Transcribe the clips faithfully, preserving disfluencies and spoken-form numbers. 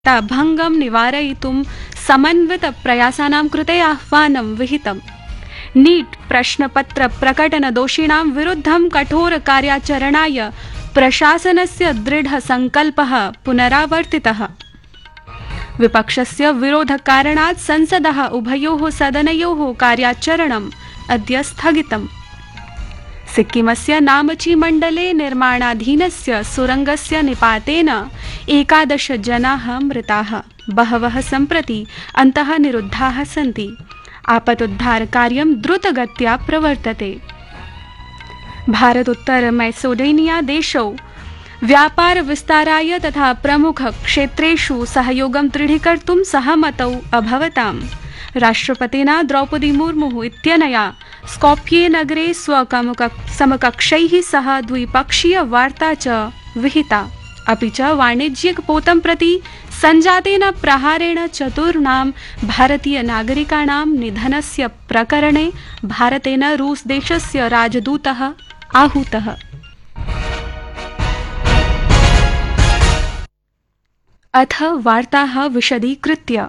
भंगं निवारयितुं समन्वित प्रयासानां कृते आह्वानं विहितम्। नीट प्रश्नपत्र प्रकटन दोषिणां विरुद्धं कठोर कार्याचरणाय प्रशासनस्य दृढ संकल्पः पुनरावर्तितः। विपक्षस्य विरोधकारणात् संसदः उभयोः सदनयोः कार्याचरणम् अद्य स्थगितम्। सिक्किमस्य नामची मण्डले निर्माणाधीनस्य सुरङ्गस्य निपातेन एकादश जनाः मृताः, बहवः सम्प्रति अन्तः निरुद्धाः सन्ति। आपतोद्धारकार्यं द्रुतगत्या प्रवर्तते। भारतोत्तर मैसेडोनिया देशौ व्यापार विस्ताराय तथा प्रमुख क्षेत्रेषु सहयोगं दृढीकर्तुं सहमतौ अभवताम्। राष्ट्रपतिना द्रौपदी मुर्मु इत्यनया स्कॉप्ये नगरे स्वसमकक्षैः सह द्विपक्षीय वार्ता च विहिता। अपि च वाणिज्यिकपोतं प्रति सञ्जातेन प्रहारेण चतुर्णां भारतीय नागरिकाणां निधनस्य प्रकरणे भारतेन रूस देशस्य राजदूतः आहूतः। अथ वार्ताः विशदीकृत्य।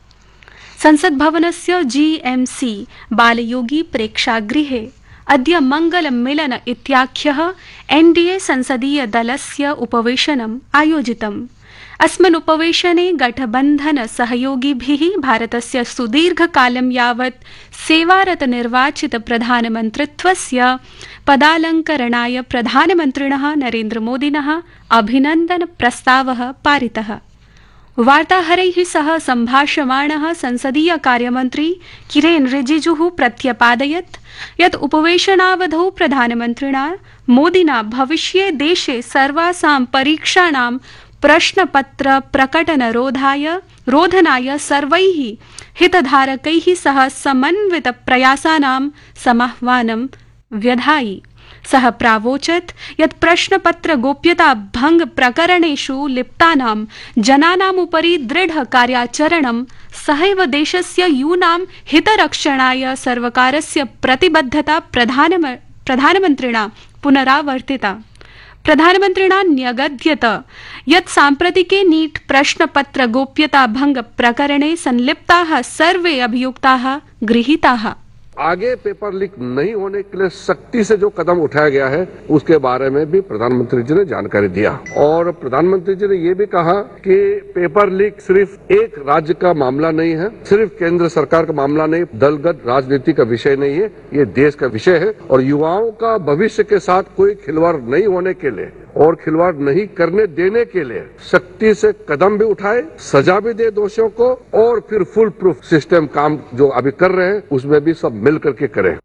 संसद भवनस्य जीएमसी बालयोगी प्रेक्षागृहे अद्य मंगलमिलन इत्याख्यः एनडीए संसदीय दलस्य उपवेशनम् आयोजितम्। अस्मिन् उपवेशने गठबन्धन सहयोगिभिः भारतस्य सुदीर्घकालं यावत् सेवारत निर्वाचित प्रधानमन्त्रित्वस्य पदालङ्करणाय प्रधानमन्त्रिणः नरेन्द्रमोदिनः अभिनन्दन प्रस्तावः पारितः। वार्ताहरैः सह सम्भाषमाणः संसदीय कार्यमन्त्री किरेन रिजिजुः प्रत्यपादयत् यत् उपवेशनावधौ प्रधानमन्त्रिणा मोदिना भविष्ये देशे सर्वासां परीक्षाणां प्रश्नपत्र प्रकटनरोधाय रोधनाय सर्वैः हितधारकैः सह समन्वित प्रयासानां समाह्वानं व्यधायि। सः प्रावोचत् यत् प्रश्नपत्र गोप्यता भंग प्रकरणेषु लिप्तानां जनानाम् उपरि दृढ कार्याचरणं सहैव देशस्य यूनां हितरक्षणाय सर्वकारस्य प्रतिबद्धता प्रधानमन्त्रिणा पुनरावर्तिता। प्रधानमन्त्रिणा न्यगद्यत यत् साम्प्रतिके नीट प्रश्नपत्र गोप्यता भंग प्रकरणे संलिप्ताः सर्वे अभियुक्ताः गृहीताः। आगे पेपर लीक नहीं होने के लिए सख्ती से जो कदम उठाया गया है उसके बारे में भी प्रधानमंत्री जी ने जानकारी दिया और प्रधानमंत्री जी ने ये भी कहा कि पेपर लीक सिर्फ एक राज्य का मामला नहीं है, सिर्फ केंद्र सरकार का मामला नहीं, दलगत राजनीति का विषय नहीं है, ये देश का विषय है और युवाओं का भविष्य के साथ कोई खिलवाड़ नहीं होने के लिए और खिलवाड़ नहीं करने देने के लिए सख्ती से कदम भी उठाए, सजा भी दे दोषियों को और फिर फुल प्रूफ सिस्टम काम जो अभी कर रहे हैं उसमें भी सब मिल करके करें।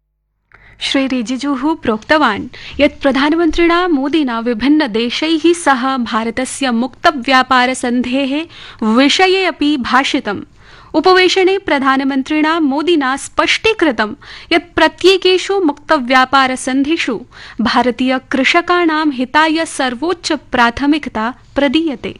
श्री रिजिजुः प्रोक्तवान् यत् प्रधानमन्त्रिणा मोदिना विभिन्न देशैः सह भारतस्य मुक्तव्यापारसन्धेः विषये अपि भाषितम्। उपवेशने प्रधानमन्त्रिणा मोदिना स्पष्टीकृतं यत् प्रत्येकेषु मुक्तव्यापारसन्धिषु भारतीय कृषकाणां हिताय सर्वोच्च प्राथमिकता प्रदीयते।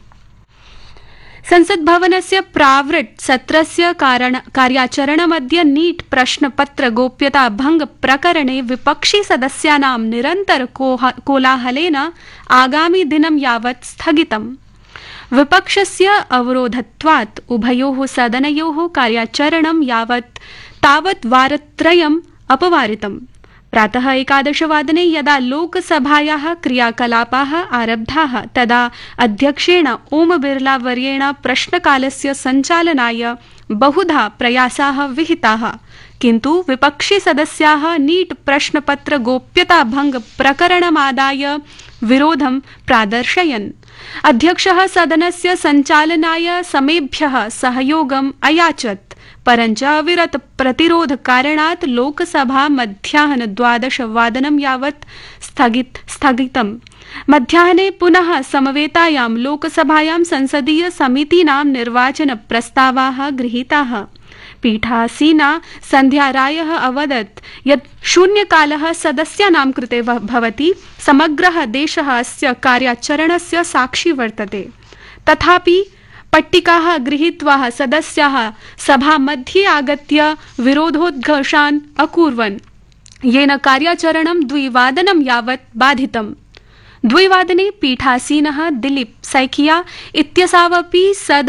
संसद भवनस्य प्रावृट् सत्रस्य कार्याचरणमद्य नीट प्रश्नपत्र गोप्यता भंग प्रकरणे विपक्षी सदस्यानां निरन्तर कोलाहलेन आगामि दिनं यावत् स्थगितम्। विपक्षस्य अवरोधत्वात् उभयोः सदनयोः कार्याचरणं यावत् तावत् वारत्रयम् अपवारितम्। प्रातः एकादशवादने यदा लोकसभायाः क्रियाकलापाः आरब्धाः तदा अध्यक्षेण ओम बिरला वर्येण प्रश्नकालस्य सञ्चालनाय बहुधा प्रयासाः विहिताः, किन्तु विपक्षी सदस्याः नीट प्रश्नपत्र गोप्यता भंग प्रकरणमादाय विरोधं प्रादर्शयन्। अध्यक्षः सदनस्य सञ्चालनाय समेभ्यः सहयोगम् अयाचत्, परञ्च अविरत प्रतिरोध कारणात् लोकसभा मध्याह्न द्वादश वादनं यावत् स्थगित स्थगितम्। मध्याह्ने पुनः समवेतायां लोकसभायां संसदीय समितीनां निर्वाचन प्रस्तावाः गृहीताः। पीठासीना सन्ध्या रायः अवदत् यत् शून्यकालः सदस्यानां कृते भवति, समग्रः देशः अस्य कार्याचरणस्य साक्षी वर्तते। तथापि पट्टिकाः गृहीत्वा सदस्याः सभामध्ये आगत्य विरोधोद्घोषान् अकुर्वन्, येन कार्याचरणं द्विवादनं यावत् बाधितम्। द्विवादने पीठासीनः दिलीप सैकिया इत्यसावपि सद